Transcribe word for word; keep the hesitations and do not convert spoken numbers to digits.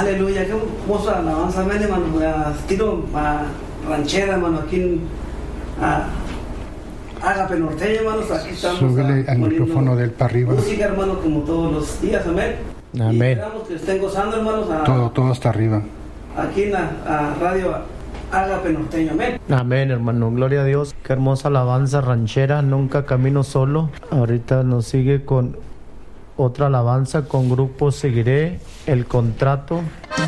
Aleluya, qué hermosa alabanza, amén, hermano. Uh, estilo uh, ranchera, hermano, aquí en uh, Ágape Norteño, hermanos. Aquí estamos. Súbele uh, al micrófono del para arriba. Música, hermano, como todos los días, amén. Amén. Y esperamos que estén gozando, hermanos. Uh, todo, todo hasta arriba. Aquí en la uh, radio Ágape Norteño, amén. Amén, hermano. Gloria a Dios. Qué hermosa alabanza ranchera. Nunca camino solo. Ahorita nos sigue con otra alabanza con Grupo Seguiré, El Contrato.